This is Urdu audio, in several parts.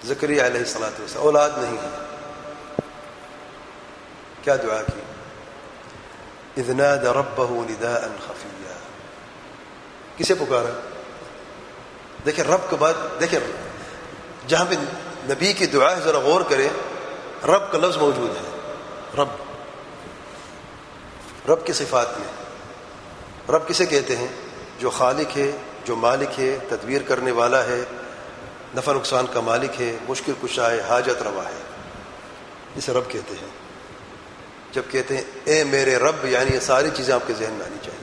زکریا علیہ السلام اولاد نہیں ہے، کیا دعا کی؟ اذ نادى ربه نداء خفيا. کسے پکارا؟ دیکھیں رب کے بعد، دیکھیں جہاں پہ نبی کی دعا ہے ذرا غور کریں، رب کا لفظ موجود ہے. رب کی صفات میں رب کسے کہتے ہیں؟ جو خالق ہے، جو مالک ہے، تدبیر کرنے والا ہے، نفع نقصان کا مالک ہے، مشکل کشا ہے، حاجت روا ہے، اسے رب کہتے ہیں. جب کہتے ہیں اے میرے رب، یعنی یہ ساری چیزیں آپ کے ذہن میں آنی چاہیے.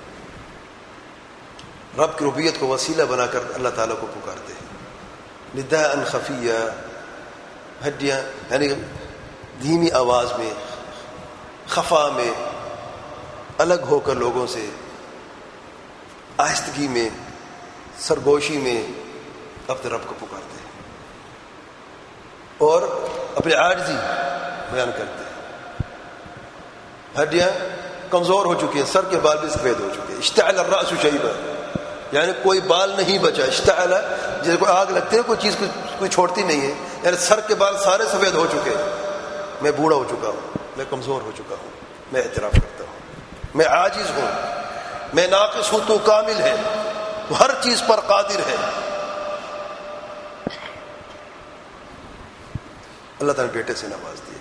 رب کی ربوبیت کو وسیلہ بنا کر اللہ تعالیٰ کو پکارتے ہیں. نداء خفیہ، ہڈیاں یعنی دھیمی آواز میں، خفا میں، الگ ہو کر لوگوں سے، آہستگی میں، سرگوشی میں اپنے رب کو پکارتے ہیں اور اپنی عاجزی بیان کرتے ہیں. ہڈیاں کمزور ہو چکی ہیں، سر کے بال بھی سفید ہو چکے ہیں. اشتعل الرأس شیبا، یعنی کوئی بال نہیں بچا. اشتعل جیسے کوئی آگ لگتی ہے، کوئی چیز کوئی چھوڑتی نہیں ہے، یعنی سر کے بال سارے سفید ہو چکے ہیں. میں بوڑھا ہو چکا ہوں، میں کمزور ہو چکا ہوں، میں اعتراف کرتا ہوں، میں عاجز ہوں، میں ناقص ہوں، تو کامل ہے، تو ہر چیز پر قادر ہے. اللہ تعالیٰ نے بیٹے سے نواز دیا.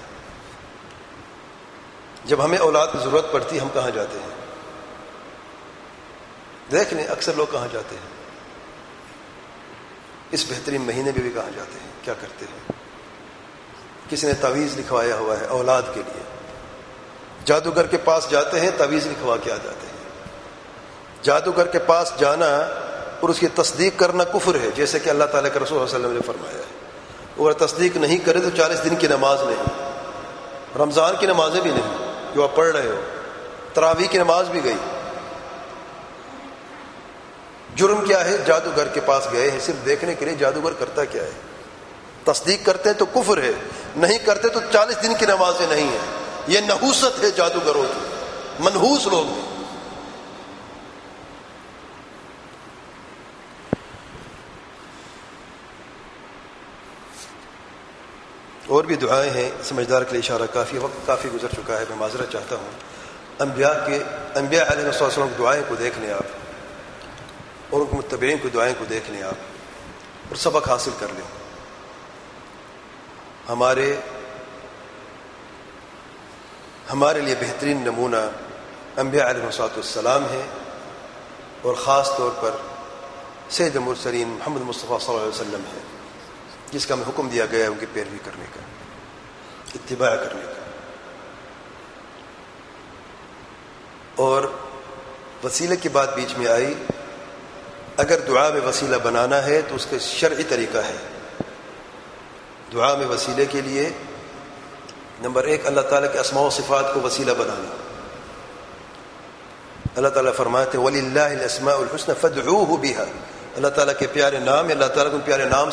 جب ہمیں اولاد کی ضرورت پڑتی ہم کہاں جاتے ہیں؟ دیکھ لیں اکثر لوگ کہاں جاتے ہیں. اس بہترین مہینے میں بھی کہاں جاتے ہیں؟ کیا کرتے ہیں؟ کسی نے تعویذ لکھوایا ہوا ہے اولاد کے لیے، جادوگر کے پاس جاتے ہیں، تعویذ لکھوا کے آ جاتے ہیں. جادوگر کے پاس جانا اور اس کی تصدیق کرنا کفر ہے، جیسے کہ اللہ تعالیٰ کے رسول صلی اللہ علیہ وسلم نے فرمایا ہے. اگر تصدیق نہیں کرے تو 40 دن کی نماز نہیں، رمضان کی نمازیں بھی نہیں جو آپ پڑھ رہے ہو، تراویح کی نماز بھی گئی. جرم کیا ہے؟ جادوگر کے پاس گئے ہیں صرف دیکھنے کے لیے جادوگر کرتا کیا ہے. تصدیق کرتے ہیں تو کفر ہے، نہیں کرتے تو 40 دن کی نمازیں نہیں ہیں. یہ نحوست ہے جادوگروں کی، منحوس لوگ ہیں. اور بھی دعائیں ہیں، سمجھدار کے لیے اشارہ کافی، وقت کافی گزر چکا ہے، میں معذرت چاہتا ہوں. انبیاء علیہ السلام کی دعائیں کو دیکھ لیں آپ، اور ان کے متبعین کی دعائیں کو دیکھ لیں آپ اور سبق حاصل کر لیں. ہمارے لیے بہترین نمونہ انبیاء علیہ السلام ہیں، اور خاص طور پر سید المرسلین محمد مصطفیٰ صلی اللہ علیہ وسلم ہے، جس کا ہمیں حکم دیا گیا ہے ان کی پیروی کرنے کا، اتباع کرنے کا. اور وسیلے کی بات بیچ میں آئی. اگر دعا میں وسیلہ بنانا ہے تو اس کا شرعی طریقہ ہے. دعا میں وسیلے کے لیے نمبر 1 اللہ تعالیٰ کے اسماء و صفات کو وسیلہ بنانا. اللہ تعالیٰ فرماتے وَلِلَّهِ الْأَسْمَاءُ الْحُسْنَى فَادْعُوهُ بِهَا، اللہ تعالیٰ کے پیارے نام، اللہ تعالیٰ کو پیارے نام